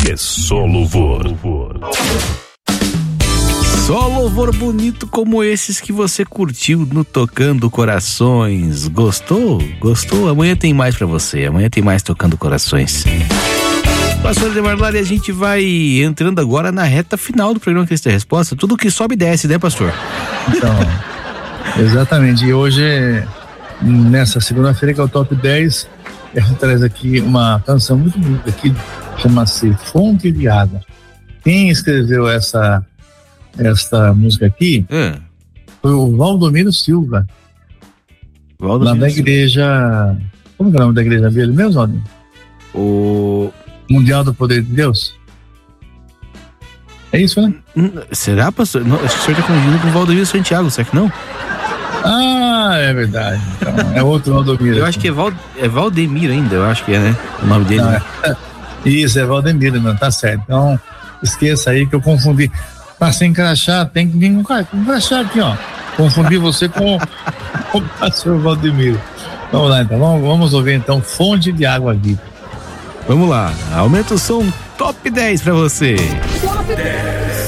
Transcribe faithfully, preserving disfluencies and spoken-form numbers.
é só louvor. Só louvor bonito como esses que você curtiu no Tocando Corações. Gostou? Gostou? Amanhã tem mais pra você. Amanhã tem mais Tocando Corações. Pastor Ademar Lara, a gente vai entrando agora na reta final do programa Cristo é Resposta. Tudo que sobe e desce, né, pastor? Então, exatamente. E hoje, nessa segunda-feira, que é o Top dez, a gente traz aqui uma canção muito bonita aqui, chama-se Fonte de Água. Quem escreveu essa, essa música aqui hum. foi o Valdomiro Silva. Valdomiro lá da Silva. igreja. Como é o nome da igreja dele mesmo, Valdomiro? O Mundial do Poder de Deus? É isso, né? Será, pastor? Não, acho que o senhor está confundindo com o Valdomiro Santiago, será que não? Ah, é verdade. Então, é outro Valdomiro. Eu acho que é, Val, é Valdemiro ainda, eu acho que é, né? O nome dele. Não, né? é, isso, é Valdemiro, não, tá certo. Então, esqueça aí que eu confundi. Pra se encaixar, tem que vir encaixar aqui, ó. Confundi você com, com o pastor Valdemiro. Vamos lá, então. Vamos, vamos ouvir, então, Fonte de Água Viva. Vamos lá, aumenta o som, top dez pra você. Top dez.